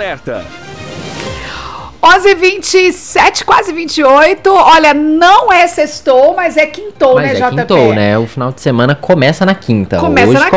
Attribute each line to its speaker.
Speaker 1: Alerta.
Speaker 2: 11h27, quase 28. Olha, não é sextou, mas é quintou, né, JP?
Speaker 3: Quintou, né? O final de semana começa na quinta.
Speaker 2: Começa
Speaker 3: Hoje
Speaker 2: na